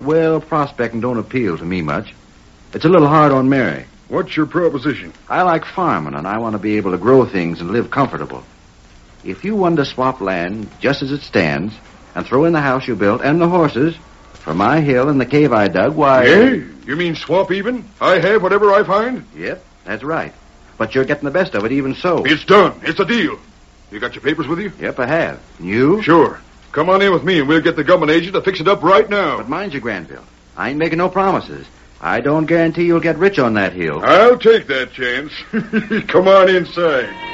Well, prospecting don't appeal to me much. It's a little hard on Mary. What's your proposition? I like farming, and I want to be able to grow things and live comfortable. If you wanted to swap land just as it stands and throw in the house you built and the horses for my hill and the cave I dug, why... Hey? You mean swap even? I have whatever I find? Yep, that's right. But you're getting the best of it even so. It's done. It's a deal. You got your papers with you? Yep, I have. You? Sure. Come on in with me and we'll get the government agent to fix it up right now. But mind you, Granville, I ain't making no promises. I don't guarantee you'll get rich on that hill. I'll take that chance. Come on inside.